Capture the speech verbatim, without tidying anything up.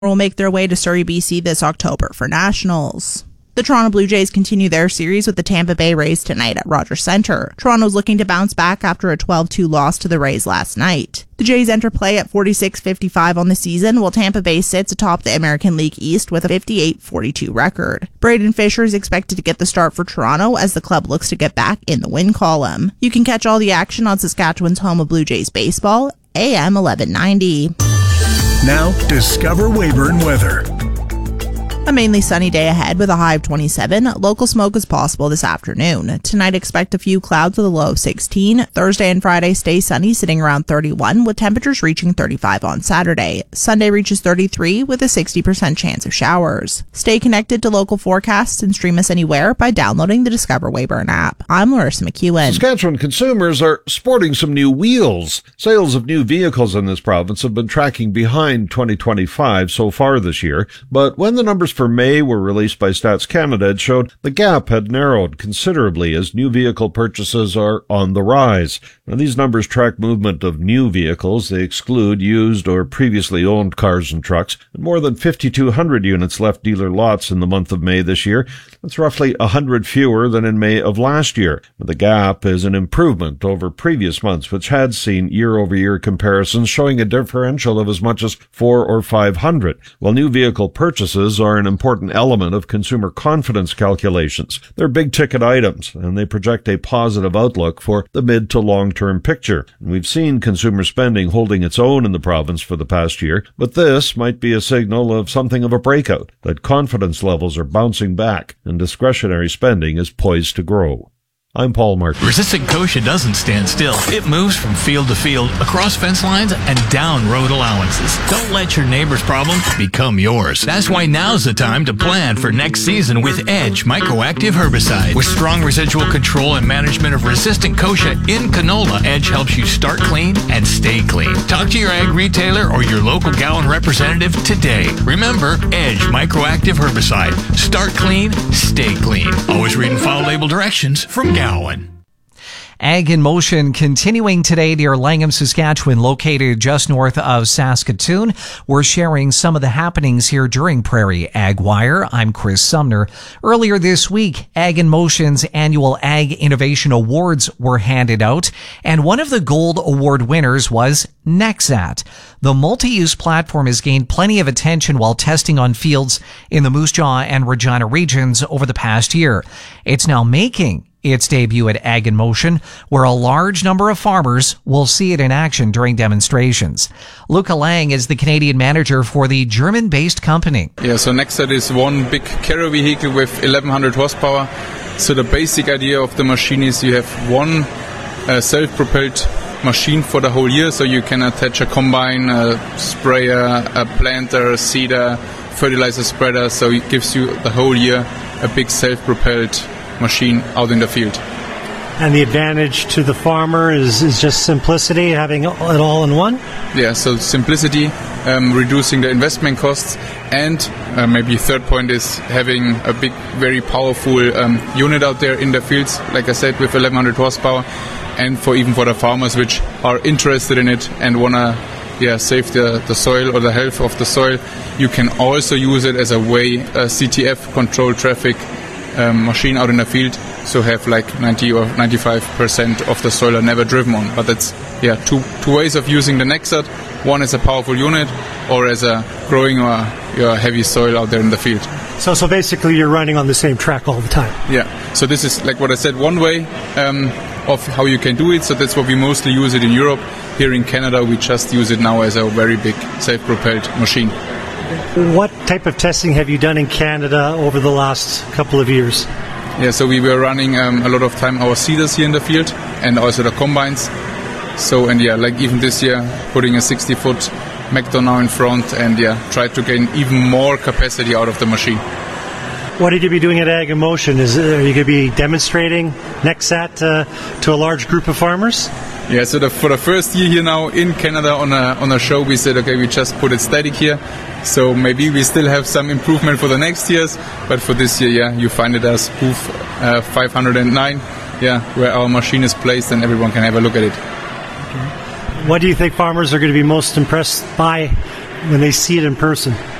will make their way to Surrey, B C this October for Nationals. The Toronto Blue Jays continue their series with the Tampa Bay Rays tonight at Rogers Centre. Toronto's looking to bounce back after a twelve two loss to the Rays last night. The Jays enter play at forty-six fifty-five on the season, while Tampa Bay sits atop the American League East with a fifty-eight forty-two record. Braden Fisher is expected to get the start for Toronto as the club looks to get back in the win column. You can catch all the action on Saskatchewan's home of Blue Jays baseball, A M eleven ninety. Now, discover Weyburn weather. A mainly sunny day ahead with a high of twenty-seven. Local smoke is possible this afternoon. Tonight, expect a few clouds with a low of sixteen. Thursday and Friday stay sunny, sitting around thirty-one, with temperatures reaching thirty-five on Saturday. Sunday reaches thirty-three with a sixty percent chance of showers. Stay connected to local forecasts and stream us anywhere by downloading the Discover Weyburn app. I'm Larissa McEwen. Saskatchewan consumers are sporting some new wheels. Sales of new vehicles in this province have been tracking behind twenty twenty-five so far this year, but when the numbers for May were released by Stats Canada, it showed the gap had narrowed considerably as new vehicle purchases are on the rise. Now, these numbers track movement of new vehicles. They exclude used or previously owned cars and trucks. And more than fifty-two hundred units left dealer lots in the month of May this year. That's roughly one hundred fewer than in May of last year. But the gap is an improvement over previous months, which had seen year-over-year comparisons showing a differential of as much as four or five hundred. While new vehicle purchases are an important element of consumer confidence calculations. They're big-ticket items, and they project a positive outlook for the mid to long-term picture. And we've seen consumer spending holding its own in the province for the past year, but this might be a signal of something of a breakout, that confidence levels are bouncing back, and discretionary spending is poised to grow. I'm Paul Martin. Resistant Kochia doesn't stand still. It moves from field to field, across fence lines, and down road allowances. Don't let your neighbor's problem become yours. That's why now's the time to plan for next season with Edge Microactive Herbicide. With strong residual control and management of resistant Kochia in canola, Edge helps you start clean and stay clean. Talk to your ag retailer or your local Gowan representative today. Remember, Edge Microactive Herbicide. Start clean, stay clean. Always read and follow label directions from Gowan. Ag in Motion continuing today near Langham, Saskatchewan, located just north of Saskatoon. We're sharing some of the happenings here during Prairie Ag Wire. I'm Chris Sumner. Earlier this week, Ag in Motion's annual Ag Innovation Awards were handed out, and one of the Gold Award winners was Nexat. The multi-use platform has gained plenty of attention while testing on fields in the Moose Jaw and Regina regions over the past year. It's now making its debut at Ag in Motion, where a large number of farmers will see it in action during demonstrations. Luca Lang is the Canadian manager for the German-based company. Yeah, so Nexat is one big carrier vehicle with eleven hundred horsepower. So the basic idea of the machine is you have one uh, self-propelled machine for the whole year, so you can attach a combine, a sprayer, a planter, a seeder, fertilizer spreader, so it gives you the whole year a big self-propelled machine out in the field. And the advantage to the farmer is, is just simplicity, having it all in one? Yeah, so simplicity, um, reducing the investment costs, and uh, maybe third point is having a big, very powerful um, unit out there in the fields, like I said, with eleven hundred horsepower, and for even for the farmers which are interested in it and want to yeah, save the, the soil or the health of the soil, you can also use it as a way, a C T F, control traffic, Um, machine out in the field, so have like ninety or ninety-five percent of the soil are never driven on. But that's yeah two two ways of using the Nexat. One is a powerful unit, or as a growing or your heavy soil out there in the field. So so basically you're running on the same track all the time. Yeah. So this is like what I said, one way um, of how you can do it. So that's what we mostly use it in Europe. Here in Canada, we just use it now as a very big self-propelled machine. What type of testing have you done in Canada over the last couple of years? Yeah, so we were running um, a lot of time our seeders here in the field and also the combines. So, and yeah, like even this year, putting a sixty foot Macdo now in front and yeah, try to gain even more capacity out of the machine. What are you going to be doing at Ag in Motion? Is, are you going to be demonstrating Nexat uh, to a large group of farmers? Yeah, so the, for the first year here now in Canada on a on a show, we said, okay, we just put it static here. So maybe we still have some improvement for the next years, but for this year, yeah, you find it as booth uh, five hundred nine, yeah, where our machine is placed and everyone can have a look at it. Okay. What do you think farmers are going to be most impressed by when they see it in person?